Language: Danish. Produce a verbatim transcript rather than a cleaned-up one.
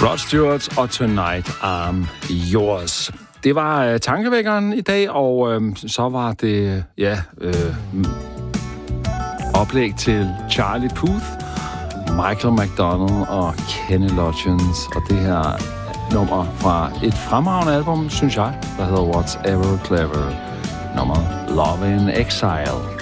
Rod Stewart og Tonight I'm Yours. Det var uh, tankevækkeren i dag, og uh, så var det ja, uh, oplæg til Charlie Puth, Michael McDonald og Kenny Loggins, og det her nummer fra et fremragende album, synes jeg, der hedder What's Ever Clever, nummeret Love in Exile.